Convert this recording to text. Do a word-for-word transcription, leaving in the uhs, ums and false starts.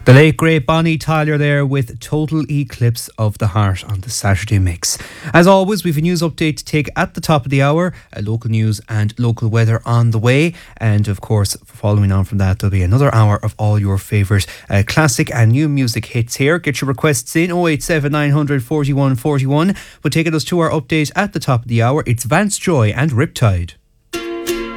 The late great Bonnie Tyler there with Total Eclipse of the Heart on the Saturday Mix. As always, we've a news update to take at the top of the hour, uh, local news and local weather on the way. And of course, following on from that, there'll be another hour of all your favourite uh, classic and new music hits here. Get your requests in oh eight seven nine hundred forty-one forty-one. But taking us to our update at the top of the hour, it's Vance Joy and Riptide.